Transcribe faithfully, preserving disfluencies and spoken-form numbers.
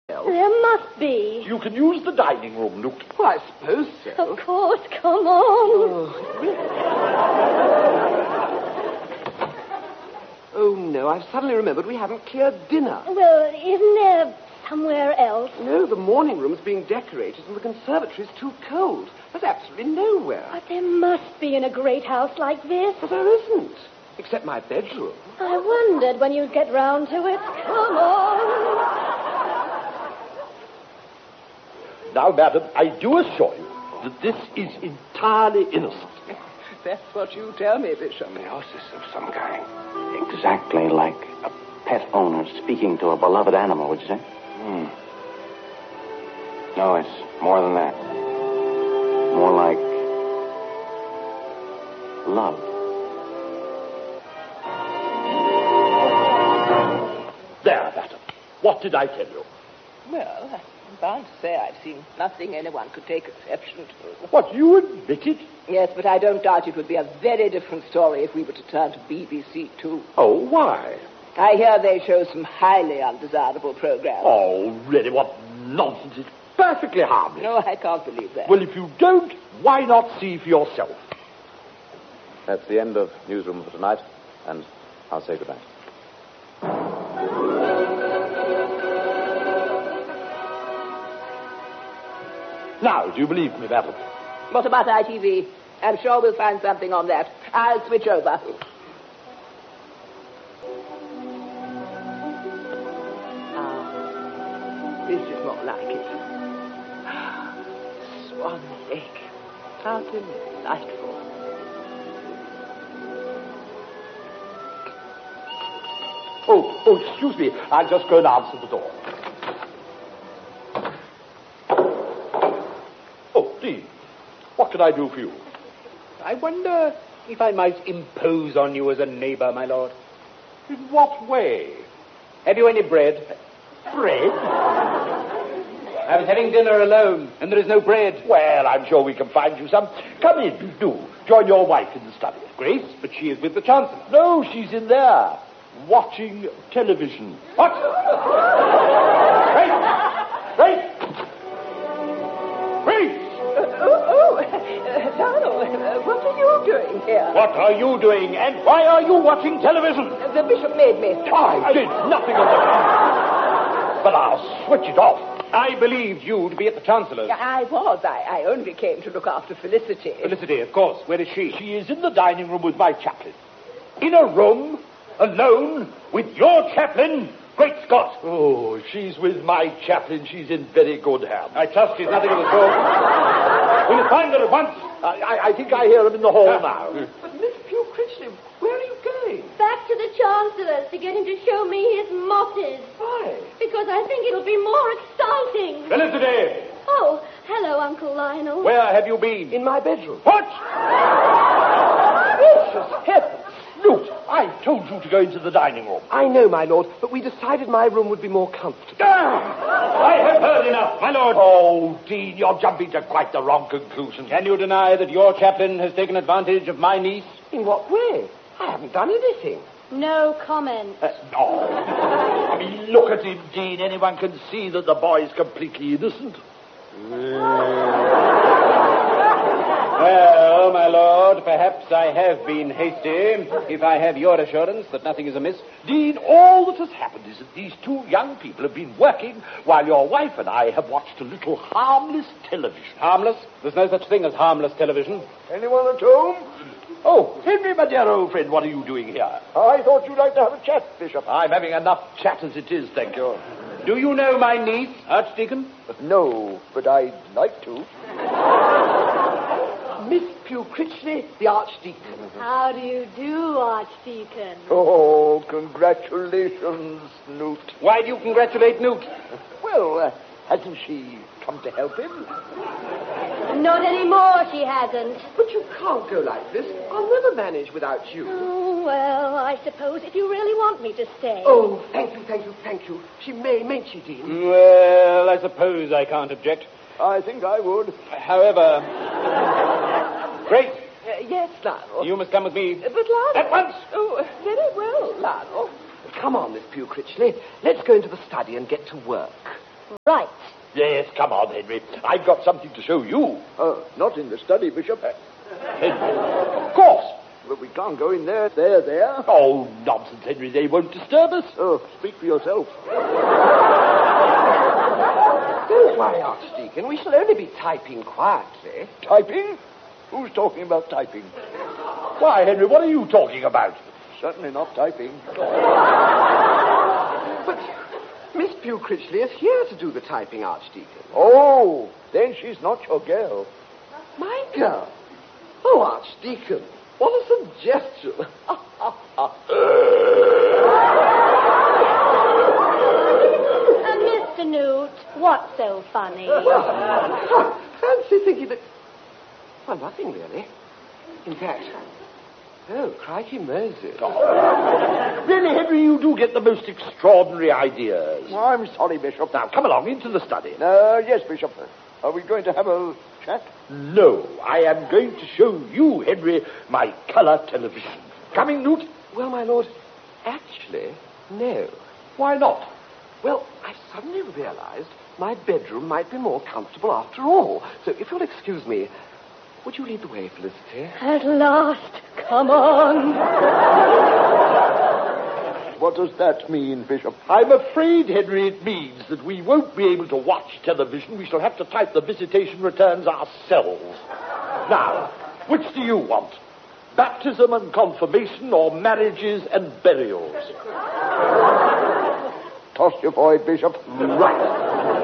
There must be. You can use the dining room, Newt. Well, I suppose so. Of course, come on. Oh, oh, no, I've suddenly remembered we haven't cleared dinner. Well, isn't there somewhere else? No, the morning room's being decorated and the conservatory's too cold. There's absolutely nowhere. But there must be in a great house like this. But there isn't, except my bedroom. I wondered when you'd get round to it. Come on. Now, madam, I do assure you that this is entirely innocent. That's what you tell me, Bishop. Symbiosis of some kind. Exactly like a pet owner speaking to a beloved animal, would you say? Hmm. No, it's more than that. More like love. There, madam. What did I tell you? Well, I'm bound to say I've seen nothing anyone could take exception to. What, you admit it? Yes, but I don't doubt it would be a very different story if we were to turn to B B C too. Oh, why? I hear they show some highly undesirable programs. Oh, really, what nonsense. It's perfectly harmless. No, I can't believe that. Well, if you don't, why not see for yourself? That's the end of Newsroom for tonight, and I'll say goodnight. Now, do you believe me, madam? What about I T V? I'm sure we'll find something on that. I'll switch over. Ah, this is more like it. Swan Lake. How delightful. Oh, oh, excuse me. I'll just go and answer the door. Oh, Dean, what can I do for you? I wonder if I might impose on you as a neighbor, my lord. In what way? Have you any bread? Bread? I was having dinner alone, and there is no bread. Well, I'm sure we can find you some. Come in, do. Join your wife in the study. Grace, but she is with the Chancellor. No, she's in there, watching television. What? Grace! Grace! Grace! Oh, oh, uh, Donald, uh, what are you doing here? What are you doing, and why are you watching television? Uh, the bishop made me. I did nothing of the kind. But I'll switch it off. I believed you to be at the Chancellor's. Yeah, I was. I, I only came to look after Felicity. Felicity, of course. Where is she? She is in the dining room with my chaplain. In a room, alone, with your chaplain? Great Scott! Oh, if she's with my chaplain, she's in very good hands. I trust she's nothing of the sort. We must find her at once. I, I, I think I hear him in the hall now. But Miss Pugh Critchley, where are you going? Back to the Chancellor's to get him to show me his motted. Why? Because I think it'll be more exciting. Felicity! Oh, hello, Uncle Lionel. Where have you been? In my bedroom. What? Gracious heavens! Newt, I told you to go into the dining room. I know, my lord, but we decided my room would be more comfortable. Ah! I have heard enough, my lord. Oh, Dean, you're jumping to quite the wrong conclusion. Can you deny that your chaplain has taken advantage of my niece? In what way? I haven't done anything. No comment. Uh, no. I mean, look at him, Dean. Anyone can see that the boy's completely innocent. Well, my lord, perhaps I have been hasty, if I have your assurance that nothing is amiss. Dean, all that has happened is that these two young people have been working while your wife and I have watched a little harmless television. Harmless? There's no such thing as harmless television. Anyone at home? Oh, Henry, my dear old friend, what are you doing here? I thought you'd like to have a chat, Bishop. I'm having enough chat as it is, thank you. Do you know my niece, Archdeacon? No, but I'd like to. Miss Pugh Critchley, the Archdeacon. How do you do, Archdeacon? Oh, congratulations, Newt. Why do you congratulate Newt? Well, uh, hasn't she come to help him? Not anymore, she hasn't. But you can't go like this. I'll never manage without you. Oh, well, I suppose if you really want me to stay. Oh, thank you, thank you, thank you. She may, mayn't she, Dean? Well, I suppose I can't object. I think I would. However... Grace, Uh, yes, Lionel. you must come with me. Uh, but, Lionel... At once! Oh, very well, Lionel. Come on, Miss Pugh Critchley. Let's go into the study and get to work. Right. Yes, come on, Henry. I've got something to show you. Uh, not in the study, Bishop. Henry, of course. But we can't go in there. There, there. Oh, nonsense, Henry. They won't disturb us. Oh, speak for yourself. Don't worry, Archdeacon. We shall only be typing quietly. Typing? Who's talking about typing? Why, Henry, what are you talking about? Certainly not typing. But Miss Pew Critchley is here to do the typing, Archdeacon. Oh, then she's not your girl. My girl? Oh, Archdeacon, what a suggestion. Uh, Mister Newt, what's so funny? Fancy thinking that... Well, nothing really. In fact... Oh, crikey Moses. Oh. Really, Henry, you do get the most extraordinary ideas. I'm sorry, Bishop. Now, come along into the study. Uh, yes, Bishop. Are we going to have a chat? No, I am going to show you, Henry, my colour television. Coming, Newt? Well, my lord, actually, no. Why not? Well, I've suddenly realized my bedroom might be more comfortable after all. So if you'll excuse me, would you lead the way, Felicity? At last. Come on. What does that mean, Bishop? I'm afraid, Henry, it means that we won't be able to watch television. We shall have to type the visitation returns ourselves. Now, which do you want? Baptism and confirmation or marriages and burials? Toss your void, Bishop. Right.